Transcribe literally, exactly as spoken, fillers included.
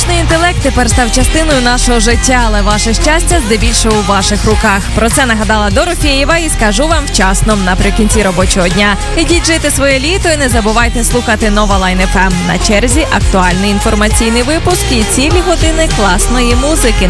Штучний інтелект тепер став частиною нашого життя, але ваше щастя здебільшого у ваших руках. Про це нагадала Дорофєєва і скажу вам вчасно наприкінці робочого дня. Ідіть жити своє літо і не забувайте слухати Нова Лайн еф ем. На черзі актуальний інформаційний випуск і цілі години класної музики.